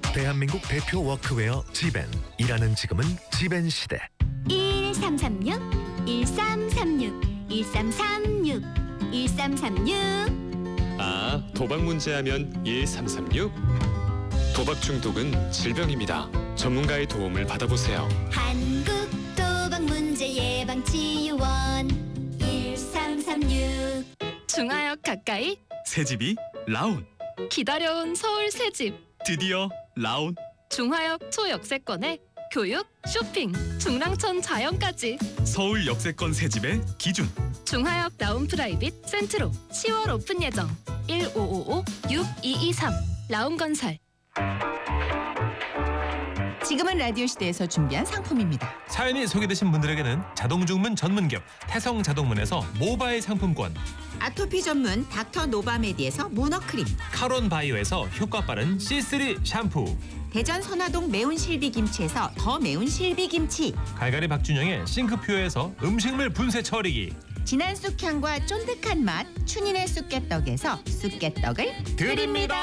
대한민국 대표 워크웨어 지벤. 일하는 지금은 지벤 시대. 1336 1336 1336 1336. 아, 도박 문제하면 1336? 도박 중독은 질병입니다. 전문가의 도움을 받아보세요. 한국 도박 문제 예방 지원 1336. 중화역 가까이 새집이 라온. 기다려온 서울 새집. 드디어 라온. 중화역 초역세권에 교육, 쇼핑, 중랑천 자연까지. 서울 역세권 새집의 기준. 중화역 라운 프라이빗 센트로 10월 오픈 예정. 1555-6223 라운건설. 지금은 라디오 시대에서 준비한 상품입니다. 사연이 소개되신 분들에게는 자동주문 전문기업 태성자동문에서 모바일 상품권, 아토피 전문 닥터 노바메디에서 문어크림, 카론 바이오에서 효과 빠른 C3 샴푸, 대전 선화동 매운 실비김치에서 더 매운 실비김치, 갈갈이 박준영의 싱크퓨어에서 음식물 분쇄 처리기, 진한 쑥향과 쫀득한 맛 춘인의 쑥개떡에서 쑥개떡을 드립니다.